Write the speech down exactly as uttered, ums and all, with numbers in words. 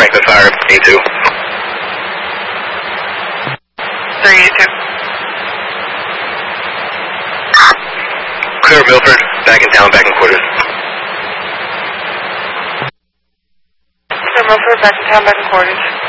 contact with fire, A two. three A two. Clear Milford, back in town, back in quarters. Clear Milford, back in town, back in quarters.